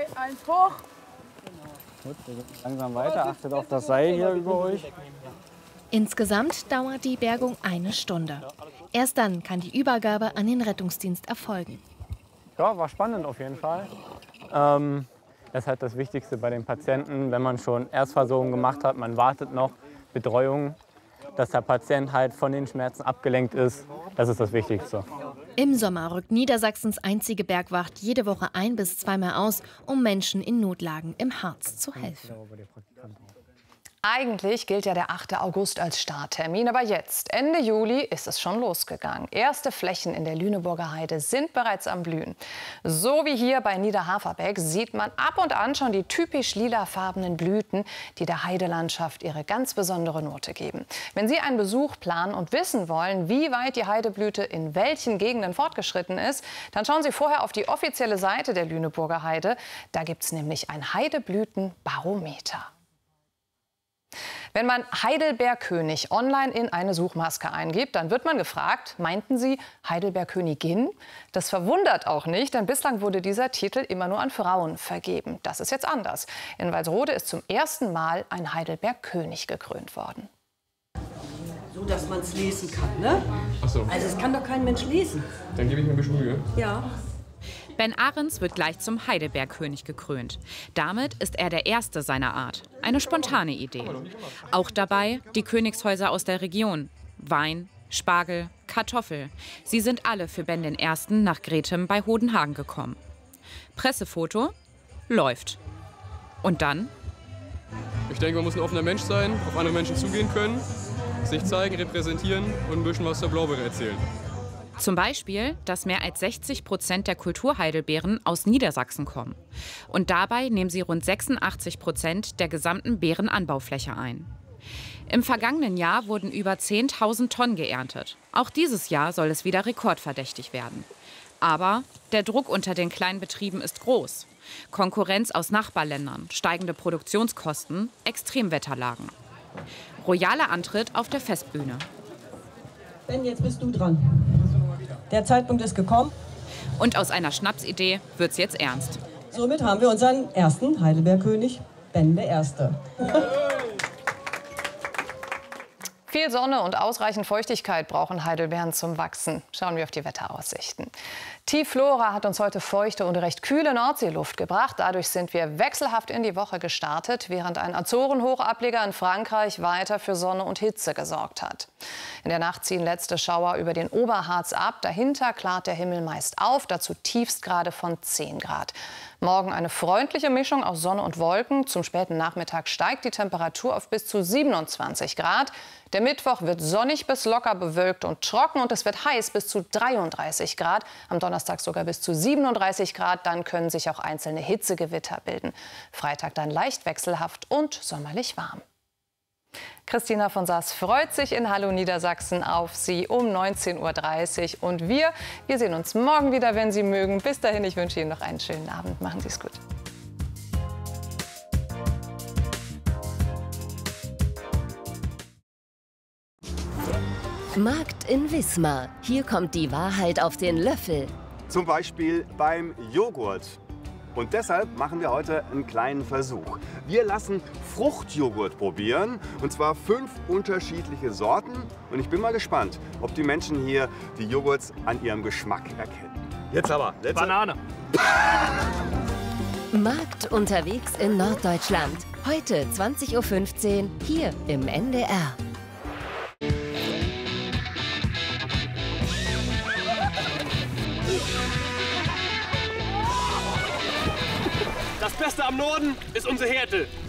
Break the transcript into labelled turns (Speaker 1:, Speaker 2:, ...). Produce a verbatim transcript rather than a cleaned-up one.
Speaker 1: eins hoch.
Speaker 2: Gut, wir gehen langsam weiter. Achtet auf das Seil hier über euch.
Speaker 3: Insgesamt dauert die Bergung eine Stunde. Erst dann kann die Übergabe an den Rettungsdienst erfolgen.
Speaker 2: Ja, war spannend auf jeden Fall. Ähm, das ist halt das Wichtigste bei den Patienten, wenn man schon Erstversorgung gemacht hat, man wartet noch, Betreuung, dass der Patient halt von den Schmerzen abgelenkt ist. Das ist das Wichtigste.
Speaker 3: Im Sommer rückt Niedersachsens einzige Bergwacht jede Woche ein- bis zweimal aus, um Menschen in Notlagen im Harz zu helfen.
Speaker 4: Eigentlich gilt ja der achte August als Starttermin, aber jetzt, Ende Juli, ist es schon losgegangen. Erste Flächen in der Lüneburger Heide sind bereits am Blühen. So wie hier bei Niederhaferbeck sieht man ab und an schon die typisch lilafarbenen Blüten, die der Heidelandschaft ihre ganz besondere Note geben. Wenn Sie einen Besuch planen und wissen wollen, wie weit die Heideblüte in welchen Gegenden fortgeschritten ist, dann schauen Sie vorher auf die offizielle Seite der Lüneburger Heide. Da gibt es nämlich ein Heideblütenbarometer. Wenn man Heidelbeerkönig online in eine Suchmaske eingibt, dann wird man gefragt, meinten Sie Heidelbeerkönigin? Das verwundert auch nicht, denn bislang wurde dieser Titel immer nur an Frauen vergeben. Das ist jetzt anders. In Walsrode ist zum ersten Mal ein Heidelbeerkönig gekrönt worden.
Speaker 5: So, dass man es lesen kann, ne?
Speaker 6: Ach so.
Speaker 5: Also es kann doch kein Mensch lesen.
Speaker 6: Dann gebe ich mir ein bisschen Mühe.
Speaker 5: Ja.
Speaker 7: Ben Ahrens wird gleich zum Heidelbeerkönig gekrönt. Damit ist er der erste seiner Art. Eine spontane Idee. Auch dabei die Königshäuser aus der Region. Wein, Spargel, Kartoffel. Sie sind alle für Ben den Ersten nach Gretem bei Hodenhagen gekommen. Pressefoto läuft. Und dann?
Speaker 6: Ich denke, man muss ein offener Mensch sein, auf andere Menschen zugehen können, sich zeigen, repräsentieren und ein bisschen was zur Blaubeere erzählen.
Speaker 7: Zum Beispiel, dass mehr als sechzig Prozent der Kulturheidelbeeren aus Niedersachsen kommen. Und dabei nehmen sie rund sechsundachtzig Prozent der gesamten Beerenanbaufläche ein. Im vergangenen Jahr wurden über zehntausend Tonnen geerntet. Auch dieses Jahr soll es wieder rekordverdächtig werden. Aber der Druck unter den kleinen Betrieben ist groß. Konkurrenz aus Nachbarländern, steigende Produktionskosten, Extremwetterlagen. Royaler Antritt auf der Festbühne.
Speaker 5: Ben, jetzt bist du dran. Der Zeitpunkt ist gekommen.
Speaker 7: Und aus einer Schnapsidee wird's jetzt ernst.
Speaker 5: Somit haben wir unseren ersten Heidelbeerkönig, Ben der Erste.
Speaker 4: Viel Sonne und ausreichend Feuchtigkeit brauchen Heidelbeeren zum Wachsen. Schauen wir auf die Wetteraussichten. Tiefflora hat uns heute feuchte und recht kühle Nordseeluft gebracht. Dadurch sind wir wechselhaft in die Woche gestartet, während ein Azorenhochableger in Frankreich weiter für Sonne und Hitze gesorgt hat. In der Nacht ziehen letzte Schauer über den Oberharz ab. Dahinter klart der Himmel meist auf, dazu Tiefstgrade von zehn Grad. Morgen eine freundliche Mischung aus Sonne und Wolken. Zum späten Nachmittag steigt die Temperatur auf bis zu siebenundzwanzig Grad. Der Mittwoch wird sonnig bis locker bewölkt und trocken und es wird heiß bis zu dreiunddreißig Grad. Am Donnerstag sogar bis zu siebenunddreißig Grad. Dann können sich auch einzelne Hitzegewitter bilden. Freitag dann leicht wechselhaft und sommerlich warm. Christina von Sass freut sich in Hallo Niedersachsen auf Sie um neunzehn Uhr dreißig. Und wir, wir sehen uns morgen wieder, wenn Sie mögen. Bis dahin, ich wünsche Ihnen noch einen schönen Abend. Machen Sie es gut.
Speaker 8: Markt in Wismar. Hier kommt die Wahrheit auf den Löffel.
Speaker 9: Zum Beispiel beim Joghurt. Und deshalb machen wir heute einen kleinen Versuch. Wir lassen Fruchtjoghurt probieren, und zwar fünf unterschiedliche Sorten. Und ich bin mal gespannt, ob die Menschen hier die Joghurts an ihrem Geschmack erkennen. Jetzt aber, letzte
Speaker 10: Banane.
Speaker 8: Markt unterwegs in Norddeutschland. Heute zwanzig Uhr fünfzehn hier im N D R.
Speaker 10: Das Beste am Norden ist unsere Härte.